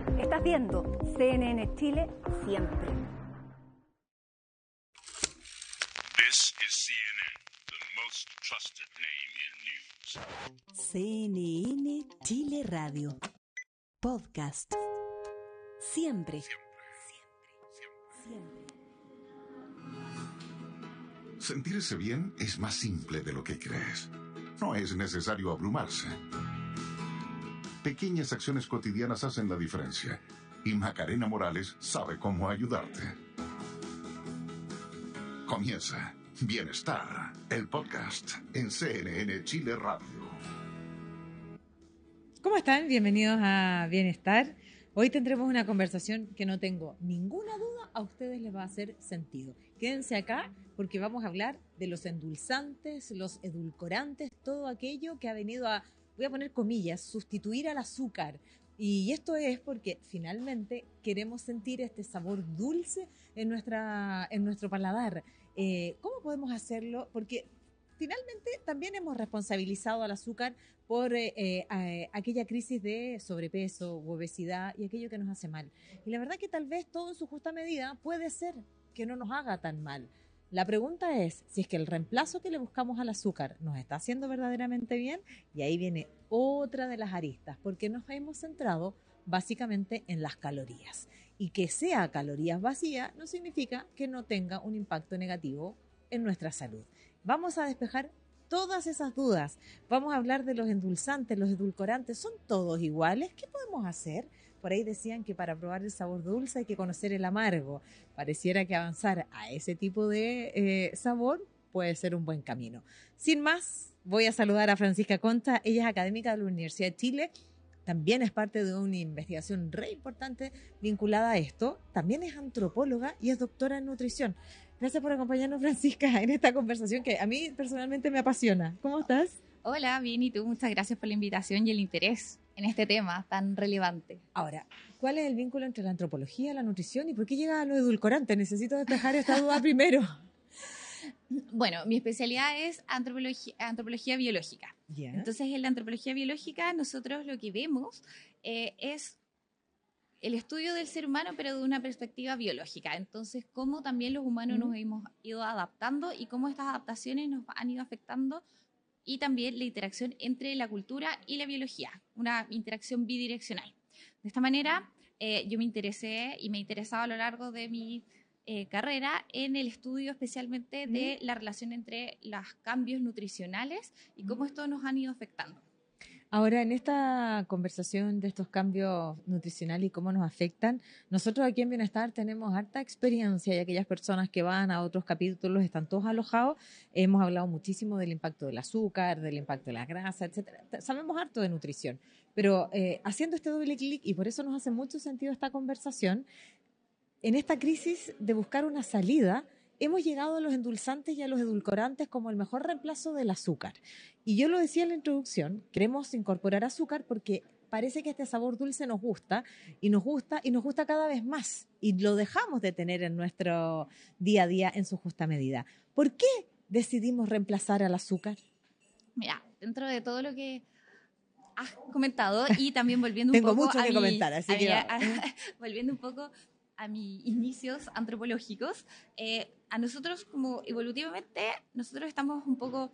Estás viendo CNN Chile siempre. This is CNN, the most trusted name in news. CNN Chile Radio. Podcast. Siempre. Siempre. Sentirse bien es más simple de lo que crees. No es necesario abrumarse. Pequeñas acciones cotidianas hacen la diferencia. Y Macarena Morales sabe cómo ayudarte. Comienza Bienestar, el podcast en CNN Chile Radio. ¿Cómo están? Bienvenidos a Bienestar. Hoy tendremos una conversación que no tengo ninguna duda a ustedes les va a hacer sentido. Quédense acá porque vamos a hablar de los endulzantes, los edulcorantes, todo aquello que ha venido a, voy a poner comillas, sustituir al azúcar. Y esto es porque finalmente queremos sentir este sabor dulce en nuestro paladar. ¿Cómo podemos hacerlo? Porque finalmente también hemos responsabilizado al azúcar por aquella crisis de sobrepeso, obesidad y aquello que nos hace mal. Y la verdad que tal vez todo en su justa medida puede ser que no nos haga tan mal. La pregunta es si es que el reemplazo que le buscamos al azúcar nos está haciendo verdaderamente bien, y ahí viene otra de las aristas, porque nos hemos centrado básicamente en las calorías. Y que sea calorías vacías no significa que no tenga un impacto negativo en nuestra salud. Vamos a despejar todas esas dudas. Vamos a hablar de los endulzantes, los edulcorantes. ¿Son todos iguales? ¿Qué podemos hacer? Por ahí decían que para probar el sabor dulce hay que conocer el amargo. Pareciera que avanzar a ese tipo de sabor puede ser un buen camino. Sin más, voy a saludar a Francisca Conta. Ella es académica de la Universidad de Chile. También es parte de una investigación re importante vinculada a esto. También es antropóloga y es doctora en nutrición. Gracias por acompañarnos, Francisca, en esta conversación que a mí personalmente me apasiona. ¿Cómo estás? Hola, bien, ¿y tú? Muchas gracias por la invitación y el interés en este tema tan relevante. Ahora, ¿cuál es el vínculo entre la antropología y la nutrición y por qué llega a lo edulcorante? Necesito despejar esta duda primero. Bueno, mi especialidad es antropología biológica. Yeah. Entonces, en la antropología biológica nosotros lo que vemos es el estudio del ser humano, pero de una perspectiva biológica. Entonces, cómo también los humanos nos hemos ido adaptando y cómo estas adaptaciones nos han ido afectando, y también la interacción entre la cultura y la biología, una interacción bidireccional. De esta manera, yo me interesé y me he interesado a lo largo de mi carrera en el estudio especialmente de la relación entre los cambios nutricionales y cómo esto nos han ido afectando. Ahora, en esta conversación de estos cambios nutricionales y cómo nos afectan, nosotros aquí en Bienestar tenemos harta experiencia y aquellas personas que van a otros capítulos están todos alojados. Hemos hablado muchísimo del impacto del azúcar, del impacto de la grasa, etcétera. Sabemos harto de nutrición, pero haciendo este doble clic, y por eso nos hace mucho sentido esta conversación, en esta crisis de buscar una salida, hemos llegado a los endulzantes y a los edulcorantes como el mejor reemplazo del azúcar. Y yo lo decía en la introducción, queremos incorporar azúcar porque parece que este sabor dulce nos gusta y nos gusta cada vez más. Y lo dejamos de tener en nuestro día a día en su justa medida. ¿Por qué decidimos reemplazar al azúcar? Mira, dentro de todo lo que has comentado y también volviendo un Tengo poco mucho que comentar, así que volviendo un poco a mis inicios antropológicos, a nosotros como evolutivamente, nosotros estamos un poco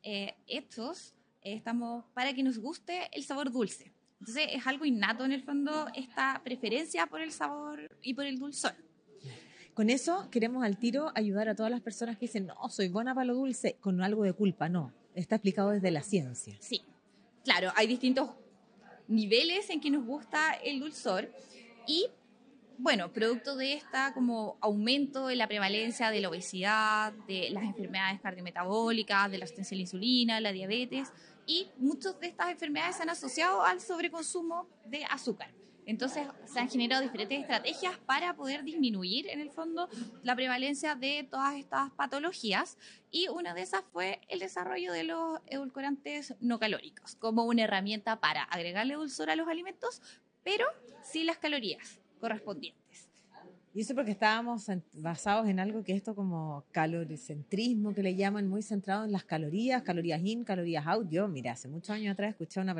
estamos para que nos guste el sabor dulce. Entonces es algo innato en el fondo, esta preferencia por el sabor y por el dulzor. Con eso queremos al tiro ayudar a todas las personas que dicen, no, soy buena para lo dulce, con algo de culpa. No, está explicado desde la ciencia. Sí, claro, hay distintos niveles en que nos gusta el dulzor y, bueno, producto de esta como aumento de la prevalencia de la obesidad, de las enfermedades cardiometabólicas, de la resistencia a la insulina, la diabetes, y muchas de estas enfermedades se han asociado al sobreconsumo de azúcar. Entonces se han generado diferentes estrategias para poder disminuir en el fondo la prevalencia de todas estas patologías, y una de esas fue el desarrollo de los edulcorantes no calóricos como una herramienta para agregarle dulzor a los alimentos, pero sin las calorías correspondientes. Y eso porque estábamos basados en algo que esto como caloricentrismo, que le llaman, muy centrado en las calorías in, calorías out. Yo, mira, hace muchos años atrás escuché a una